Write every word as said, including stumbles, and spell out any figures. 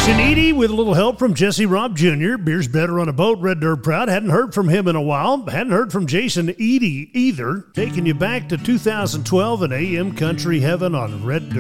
Jason Eady with a little help from Jesse Robb Junior Beer's better on a boat, Red Dirt Proud. Hadn't heard from him in a while. Hadn't heard from Jason Eady either. Taking you back to two thousand twelve in A M Country Heaven on Red Dirt.